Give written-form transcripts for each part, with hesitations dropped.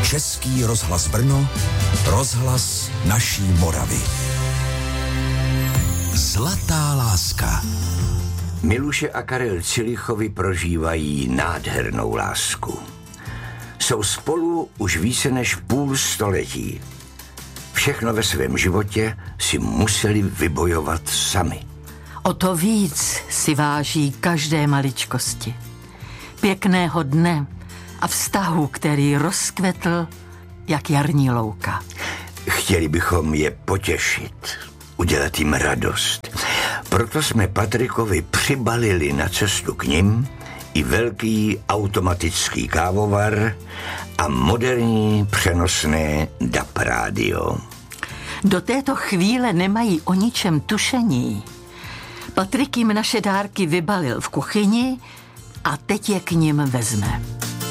Český rozhlas Brno, rozhlas naší Moravy. Zlatá láska. Miluše a Karel Cilichovi prožívají nádhernou lásku. Jsou spolu už více než půl století. Všechno ve svém životě si museli vybojovat sami. O to víc si váží každé maličkosti. Pěkného dne a vztahu, který rozkvetl jak jarní louka. Chtěli bychom je potěšit, udělat jim radost. Proto jsme Patrikovi přibalili na cestu k nim i velký automatický kávovar a moderní přenosné DAB rádio. Do této chvíle nemají o ničem tušení. Patrik jim naše dárky vybalil v kuchyni a teď je k nim vezme.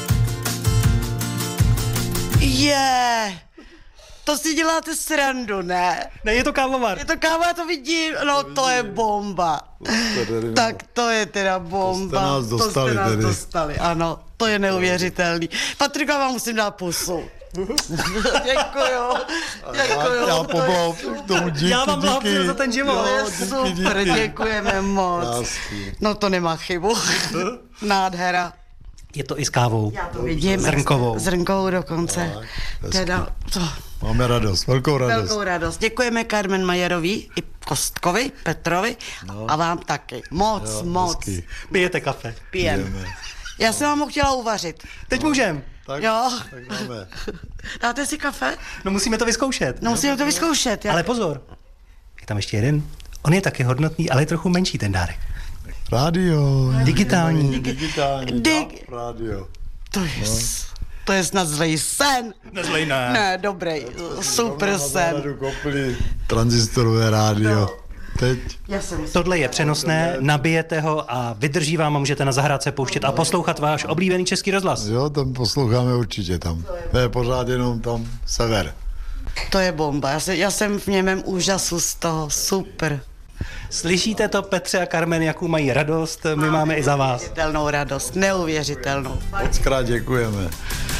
To si děláte srandu, ne? Ne, je to kávovar. Je to káva, já to vidím. No, to je bomba. Tak to je teda bomba. To jste nás dostali, ano. To je neuvěřitelný. Patrika, vám musím dát pusu. Děkuju. Já poblahopřeji k tomu, díky. Já vám blahopřeji za ten život. Super, děkujeme moc. No to nemá chybu. Nádhera. Je to i s kávou. Já to vidím. Zrnkovou. Zrnkovou dokonce. Teda to. Máme radost, velkou radost. Děkujeme Carmen Majerovi i Kostkovi, Petrovi a vám taky. Moc. Hezký. Pijete kafe? Pijem. Já jsem vám ho chtěla uvařit. Teď můžem. Tak, jo. Tak máme. Dáte si kafe? No musíme to vyzkoušet. Ale pozor. Je tam ještě jeden. On je taky hodnotný, ale je trochu menší ten dárek. Rádio. Digitální. Rádio. To je snad zlej sen. Nezlej, ne. Ne, dobrý, super sen. Tranzistorové rádio. Teď. Tohle je přenosné, nabijete ho a vydrží vám a můžete na zahrádce pouštět a poslouchat váš oblíbený Český rozhlas. Jo, tam posloucháme určitě tam. To je pořád jenom tam sever. To je bomba, já jsem v němém úžasu z toho, super. Slyšíte to, Petře a Carmen, jakou mají radost, my máme i za vás. Neuvěřitelnou radost, neuvěřitelnou. Mockrát děkujeme.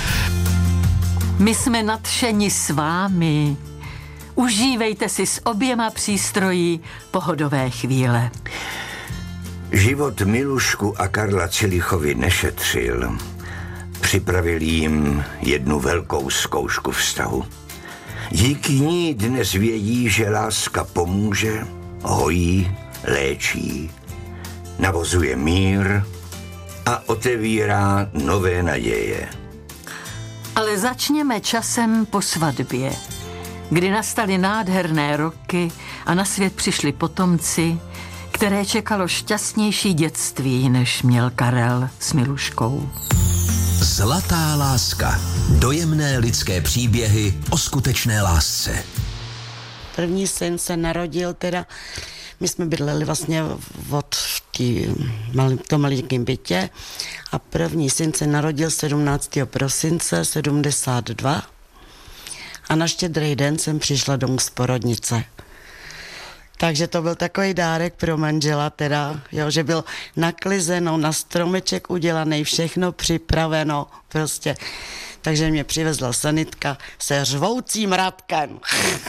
My jsme nadšeni s vámi. Užívejte si s oběma přístroji pohodové chvíle. Život Milušku a Karla Cilichovi nešetřil. Připravil jim jednu velkou zkoušku vztahu. Díky ní dnes vědí, že láska pomůže, hojí, léčí, navozuje mír a otevírá nové naděje. Ale začněme časem po svatbě, kdy nastaly nádherné roky a na svět přišli potomci, které čekalo šťastnější dětství, než měl Karel s Miluškou. Zlatá láska. Dojemné lidské příběhy o skutečné lásce. První syn se narodil teda, my jsme bydleli vlastně v tom malinkém bytě a první syn se narodil 17. prosince 72 a na Štědrý den jsem přišla domů z porodnice. Takže to byl takový dárek pro manžela teda, jo, že byl naklizeno, na stromeček udělaný, všechno připraveno prostě. Takže mě přivezla sanitka se řvoucím Radkem.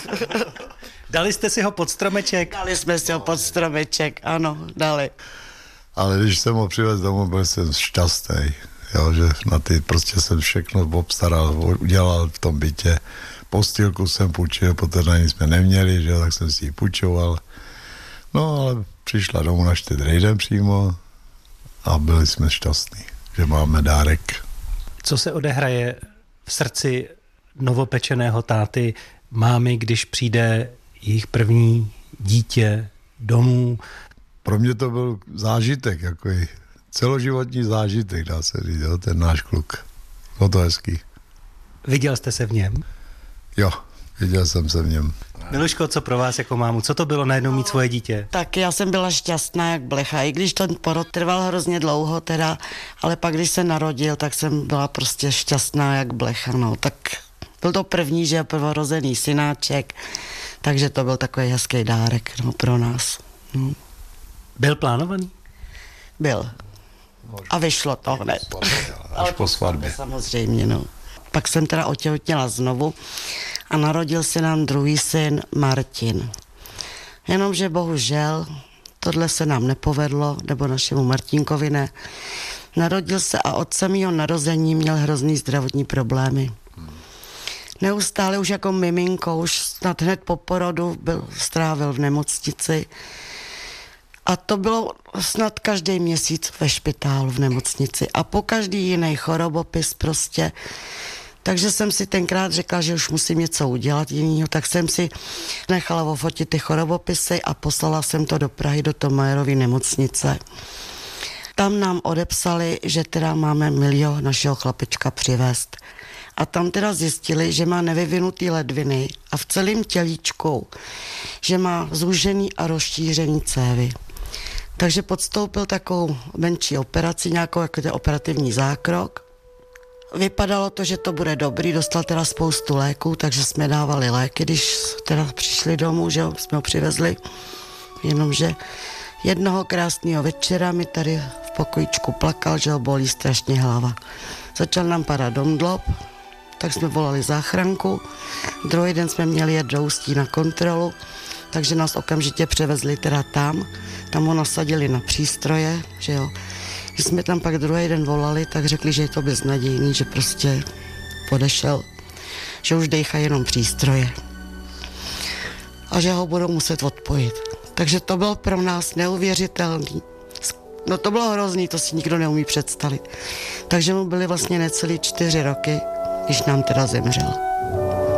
Dali jste si ho pod stromeček? Dali jsme si ho pod stromeček, ano, dali. Ale když jsem ho přivez domů, byl jsem šťastný, jo, že na ty prostě jsem všechno obstaral, udělal v tom bytě. Postýlku jsem půjčil, protože na ní jsme neměli, že, tak jsem si ji půjčoval. No, ale přišla domů na Štědrý den přímo a byli jsme šťastní, že máme dárek. Co se odehraje v srdci novopečeného táty mámy, když přijde jejich první dítě domů? Pro mě to byl zážitek, takový celoživotní zážitek, dá se říct, jo, ten náš kluk. Bylo to hezký. Viděl jste se v něm? Jo, viděl jsem se v něm. Miluško, co pro vás jako mámu? Co to bylo najednou mít svoje dítě? Tak já jsem byla šťastná jak blecha, i když ten porod trval hrozně dlouho teda, ale pak když se narodil, tak jsem byla prostě šťastná jak blecha, no. Tak byl to první, že prvorozený synáček, takže to byl takový hezký dárek, no, pro nás. No. Byl plánovaný? Byl. A vyšlo to hned. Až po svatbě. Samozřejmě, no. Pak jsem teda otěhotněla znovu a narodil se nám druhý syn Martin. Jenomže bohužel tohle se nám nepovedlo, nebo našemu Martinkovi ne. Narodil se a od samého narození měl hrozný zdravotní problémy. Neustále už jako miminko, už snad hned po porodu strávil v nemocnici. A to bylo snad každý měsíc ve špitálu v nemocnici. A po každý jiný chorobopis prostě. Takže jsem si tenkrát řekla, že už musím něco udělat jinýho, tak jsem si nechala ofotit ty chorobopisy a poslala jsem to do Prahy, do Thomayerovy nemocnice. Tam nám odepsali, že teda máme Milio, našeho chlapečka, přivést. A tam teda zjistili, že má nevyvinutý ledviny a v celém tělíčku, že má zúžený a rozšířený cévy. Takže podstoupil takovou menší operaci, nějakou jako operativní zákrok. Vypadalo to, že to bude dobrý, dostal teda spoustu léků, takže jsme dávali léky, když teda přišli domů, že jsme ho přivezli. Jenomže jednoho krásného večera mi tady v pokojíčku plakal, že ho bolí strašně hlava. Začal nám padat omdlob, tak jsme volali záchranku. Druhý den jsme měli jet do Ústí na kontrolu, takže nás okamžitě převezli teda tam. Tam ho nasadili na přístroje, že jo. Když jsme tam pak druhý den volali, tak řekli, že je to beznadějný, že prostě odešel, že už dejchá jenom přístroje a že ho budou muset odpojit. Takže to bylo pro nás neuvěřitelný. No to bylo hrozný, to si nikdo neumí představit. Takže mu byly vlastně necelý 4 roky, když nám teda zemřel.